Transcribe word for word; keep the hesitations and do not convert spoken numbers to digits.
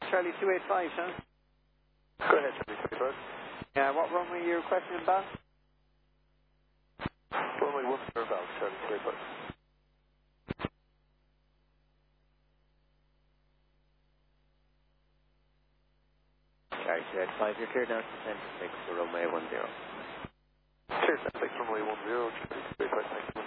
Charlie two eight five, Sean. Go ahead, Charlie two eight five. Yeah, what runway are you requesting about? Runway one zero about, Charlie two eight five. Charlie two eight five, you're cleared now to ten six for runway one zero. Cheers, ten six, runway one zero, Charlie two eight five, thank you.